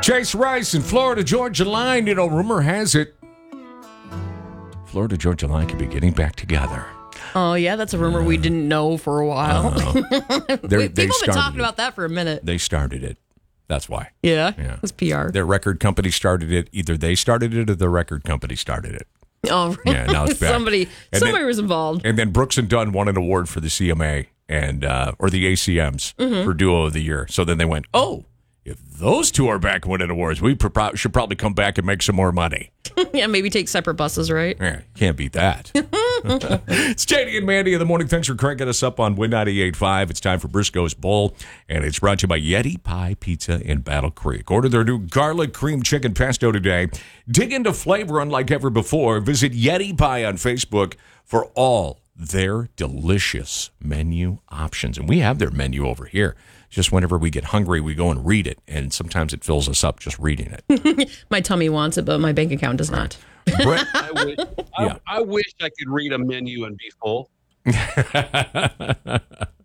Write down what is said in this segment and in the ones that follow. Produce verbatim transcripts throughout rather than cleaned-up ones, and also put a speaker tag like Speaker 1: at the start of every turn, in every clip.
Speaker 1: Chase Rice in Florida Georgia Line. You know, rumor has it Florida Georgia Line could be getting back together.
Speaker 2: Oh, yeah, that's a rumor uh, we didn't know for a while. Uh, we, people have been talking it. about that for a minute.
Speaker 1: They started it. That's why.
Speaker 2: Yeah, yeah. It's P R.
Speaker 1: Their record company started it. Either they started it or the record company started it.
Speaker 2: Oh, right.
Speaker 1: Yeah, now it's back.
Speaker 2: somebody
Speaker 1: and
Speaker 2: somebody
Speaker 1: then,
Speaker 2: was involved.
Speaker 1: And then Brooks and Dunn won an award for the C M A and uh, or the A C Ms mm-hmm. for Duo of the Year. So then they went, oh, if those two are back winning awards, we pro- should probably come back and make some more money.
Speaker 2: Yeah, maybe take separate buses, right?
Speaker 1: Yeah, can't beat that. It's J D and Mandy in the morning. Thanks for cranking us up on Win ninety-eight point five. It's time for Briscoe's Bowl, and it's brought to you by Yeti Pie Pizza in Battle Creek. Order their new garlic cream chicken pesto today. Dig into flavor unlike ever before. Visit Yeti Pie on Facebook for all their delicious menu options. And we have their menu over here. Just whenever we get hungry, we go and read it, and sometimes it fills us up just reading it.
Speaker 2: My tummy wants it, but my bank account does not.
Speaker 3: Brett, I, wish, yeah. I, I wish I could read a menu and be full.
Speaker 1: I,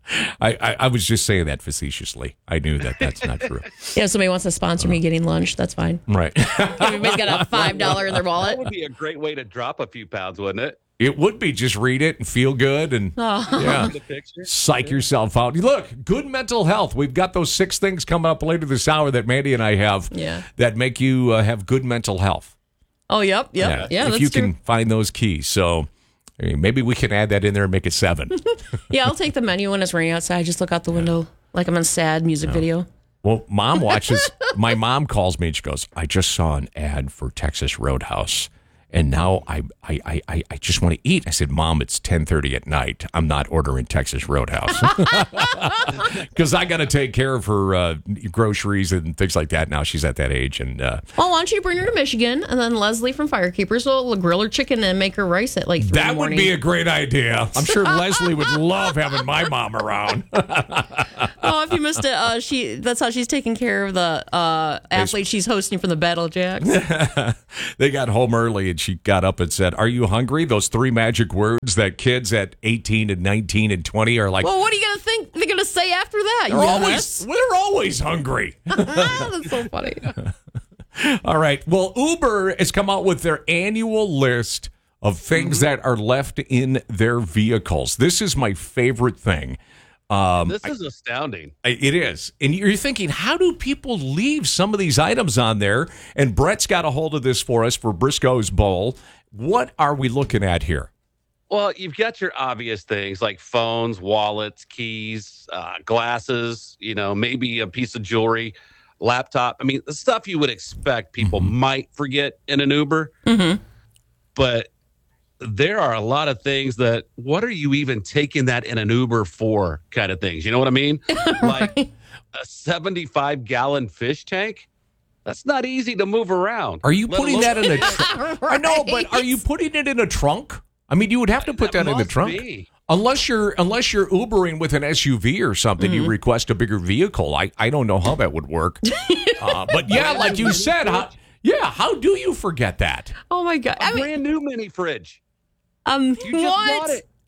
Speaker 1: I, I was just saying that facetiously. I knew that that's not true.
Speaker 2: Yeah, if somebody wants to sponsor me getting lunch, that's fine.
Speaker 1: Right.
Speaker 2: Everybody's got a five dollars in their wallet.
Speaker 3: That would be a great way to drop a few pounds, wouldn't it?
Speaker 1: It would be. Just read it and feel good and
Speaker 2: oh.
Speaker 1: yeah, psych yourself out. Look, good mental health. We've got those six things coming up later this hour that Mandy and I have
Speaker 2: yeah.
Speaker 1: that make you uh, have good mental health.
Speaker 2: Oh, yep, yep. Yeah, yeah
Speaker 1: if
Speaker 2: that's
Speaker 1: you
Speaker 2: true.
Speaker 1: can find those keys. So I mean, maybe we can add that in there and make it seven.
Speaker 2: Yeah, I'll take the menu when it's raining outside. Just look out the window like I'm in a sad music no. video.
Speaker 1: Well, Mom watches. My mom calls me and she goes, I just saw an ad for Texas Roadhouse. And now I, I, I, I just want to eat. I said, Mom, it's ten thirty at night. I'm not ordering Texas Roadhouse. Because I got to take care of her uh, groceries and things like that. Now she's at that age. And uh,
Speaker 2: well, why don't you bring her to Michigan? And then Leslie from Firekeepers will grill her chicken and make her rice at like three
Speaker 1: that
Speaker 2: in the morning.
Speaker 1: Would be a great idea. I'm sure Leslie would love having my mom around.
Speaker 2: Oh, if you missed it, uh, she that's how she's taking care of the uh, athlete she's hosting from the Battle Jacks.
Speaker 1: They got home early and she got up and said, are you hungry? Those three magic words that kids at eighteen and nineteen and twenty are like.
Speaker 2: Well, what are you going to think they're going to say after that?
Speaker 1: They're always, we're always hungry.
Speaker 2: That's so funny.
Speaker 1: All right. Well, Uber has come out with their annual list of things mm-hmm. that are left in their vehicles. This is my favorite thing.
Speaker 3: Um, this is astounding.
Speaker 1: I, it is. And you're thinking, how do people leave some of these items on there? And Brett's got a hold of this for us for Briscoe's Bowl. What are we looking at here?
Speaker 3: Well, you've got your obvious things like phones, wallets, keys, uh, glasses, you know, maybe a piece of jewelry, laptop. I mean, the stuff you would expect people mm-hmm. might forget in an Uber.
Speaker 2: Mm-hmm.
Speaker 3: But there are a lot of things that, what are you even taking that in an Uber for kind of things? You know what I mean?
Speaker 2: Right.
Speaker 3: Like a seventy-five gallon fish tank. That's not easy to move around.
Speaker 1: Are you putting
Speaker 3: alone-
Speaker 1: that in a trunk?
Speaker 2: Right.
Speaker 1: I know, but are you putting it in a trunk? I mean, you would have to put that,
Speaker 3: that
Speaker 1: in the trunk.
Speaker 3: Be.
Speaker 1: Unless you're unless you're Ubering with an S U V or something, mm-hmm. you request a bigger vehicle. I, I don't know how that would work. uh, but yeah, like you said, how, yeah, how do you forget that?
Speaker 2: Oh my God.
Speaker 3: A
Speaker 2: I mean,
Speaker 3: brand new mini fridge.
Speaker 2: Um,
Speaker 3: you just
Speaker 2: what?
Speaker 3: bought it.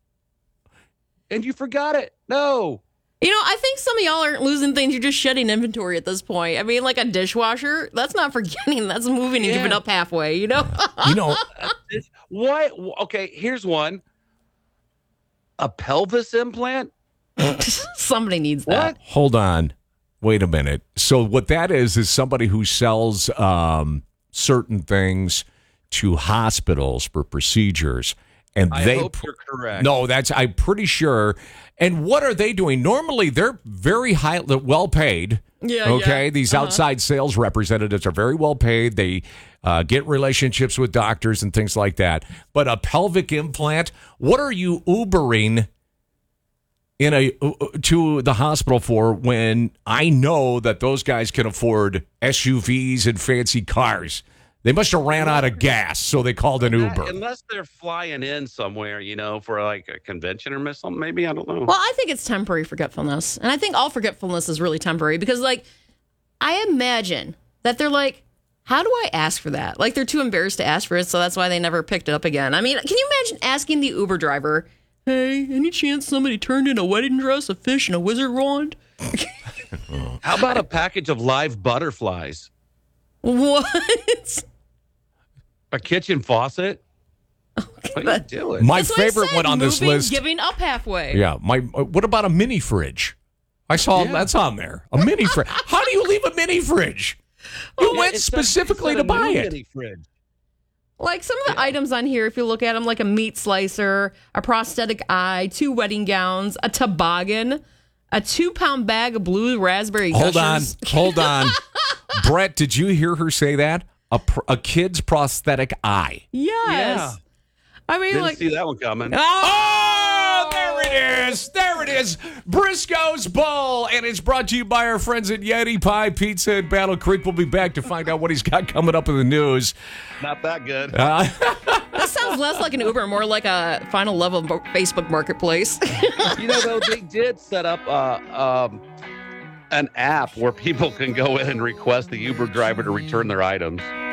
Speaker 3: And you forgot it. No.
Speaker 2: You know, I think some of y'all aren't losing things. You're just shedding inventory at this point. I mean, like a dishwasher, that's not forgetting. That's moving and
Speaker 3: yeah.
Speaker 2: giving up halfway, you know?
Speaker 1: You know.
Speaker 3: What? Okay, here's one. A pelvis implant?
Speaker 2: Somebody needs that.
Speaker 3: What?
Speaker 1: Hold on. Wait a minute. So what that is, is somebody who sells um, certain things to hospitals for procedures. And
Speaker 3: I
Speaker 1: they
Speaker 3: hope you're correct.
Speaker 1: No, that's I'm pretty sure. And what are they doing? Normally, they're very high, well paid.
Speaker 2: Yeah.
Speaker 1: Okay.
Speaker 2: Yeah.
Speaker 1: These
Speaker 2: uh-huh.
Speaker 1: outside sales representatives are very well paid. They uh, get relationships with doctors and things like that. But a pelvic implant, what are you Ubering in a uh, to the hospital for when I know that those guys can afford S U Vs and fancy cars? They must have ran out of gas, so they called an Uber.
Speaker 3: Unless they're flying in somewhere, you know, for like a convention or something, maybe. I don't know.
Speaker 2: Well, I think it's temporary forgetfulness. And I think all forgetfulness is really temporary because, like, I imagine that they're like, how do I ask for that? Like, they're too embarrassed to ask for it, so that's why they never picked it up again. I mean, can you imagine asking the Uber driver, hey, any chance somebody turned in a wedding dress, a fish, and a wizard wand?
Speaker 3: How about a package of live butterflies?
Speaker 2: What?
Speaker 3: A kitchen faucet? What are you
Speaker 2: that-
Speaker 3: doing?
Speaker 1: My
Speaker 2: That's what I
Speaker 1: favorite
Speaker 2: said,
Speaker 1: one on this
Speaker 2: moving,
Speaker 1: list.
Speaker 2: Giving up halfway.
Speaker 1: Yeah, my. uh, What about a mini fridge? I saw
Speaker 3: Yeah.
Speaker 1: that's on there. A mini fridge. How do you leave a mini fridge? You
Speaker 3: Yeah,
Speaker 1: went
Speaker 3: it's
Speaker 1: specifically
Speaker 3: a-
Speaker 1: to
Speaker 3: it's a
Speaker 1: buy
Speaker 3: new
Speaker 1: it.
Speaker 3: mini fridge.
Speaker 2: Like some of the items on here, if you look at them, like a meat slicer, a prosthetic eye, two wedding gowns, a toboggan, a two-pound bag of blue raspberry
Speaker 1: Hold on,
Speaker 2: gushers.
Speaker 1: hold on. Brett, did you hear her say that? A pr- a kid's prosthetic eye.
Speaker 2: Yes.
Speaker 3: Yeah.
Speaker 2: I mean,
Speaker 3: Didn't
Speaker 2: like,
Speaker 3: see that one coming.
Speaker 1: Oh, there it is. There it is. Briscoe's Bowl. And it's brought to you by our friends at Yeti Pie Pizza in Battle Creek. We'll be back to find out what he's got coming up in the news.
Speaker 3: Not that good.
Speaker 1: Uh,
Speaker 2: that sounds less like an Uber, more like a final level of Facebook Marketplace.
Speaker 3: You know, though, they did set up uh, um, an app where people can go in and request the Uber driver to return their items.